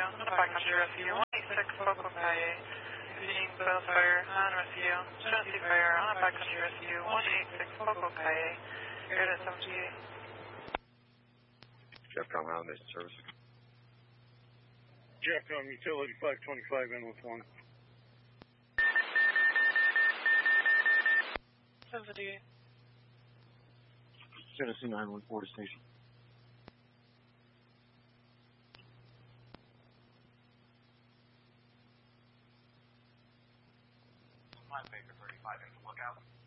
on the back country rescue, 186 local Calle. Being Bell's Fire on rescue, Genesee Fire on a back country rescue, 186 local Calle. Air to 78. Jeffcom Island Nation Service. Jeffcom Utility 525 in with 1. 78. Genesee 914 to station. My Baker 35 into lookout.